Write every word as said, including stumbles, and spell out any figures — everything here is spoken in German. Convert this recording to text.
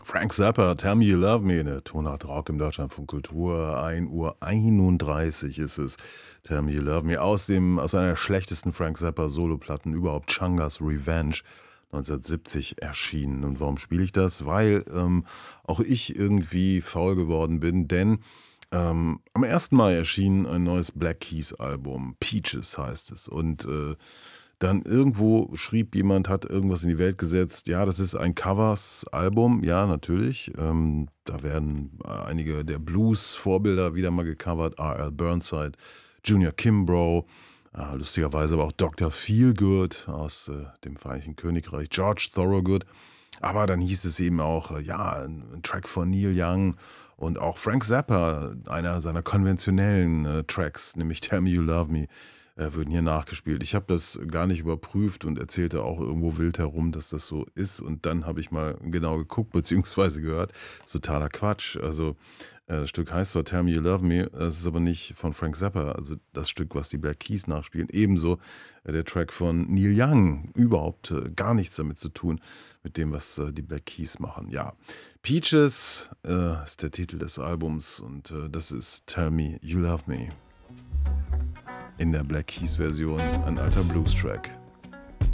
Frank Zappa, Tell Me You Love Me, der Tonart Rock im Deutschlandfunk Kultur. ein Uhr einunddreißig ist es. Tell Me You Love Me aus dem aus einer der schlechtesten Frank Zappa Soloplatten überhaupt, Chunga's Revenge, neunzehnhundertsiebzig erschienen. Und warum spiele ich das? Weil ähm, auch ich irgendwie faul geworden bin, denn ähm, am ersten Mai erschien ein neues Black Keys Album, Peaches heißt es. Und äh, dann irgendwo schrieb jemand, hat irgendwas in die Welt gesetzt, ja, das ist ein Covers-Album, ja, natürlich. Ähm, da werden einige der Blues-Vorbilder wieder mal gecovert, R L Burnside, Junior Kimbrough, äh, lustigerweise aber auch Doktor Feelgood aus äh, dem Vereinigten Königreich, George Thorogood. Aber dann hieß es eben auch, äh, ja, ein, ein Track von Neil Young und auch Frank Zappa, einer seiner konventionellen äh, Tracks, nämlich Tell Me You Love Me, äh, würden hier nachgespielt. Ich habe das gar nicht überprüft und erzählte auch irgendwo wild herum, dass das so ist. Und dann habe ich mal genau geguckt bzw. gehört. Das ist totaler Quatsch. Also äh, das Stück heißt zwar Tell Me You Love Me, das ist aber nicht von Frank Zappa, also das Stück, was die Black Keys nachspielen. Ebenso äh, der Track von Neil Young. Überhaupt äh, gar nichts damit zu tun, mit dem, was äh, die Black Keys machen. Ja, Peaches äh, ist der Titel des Albums und äh, das ist Tell Me You Love Me. In der Black Keys Version, ein alter Blues-Track.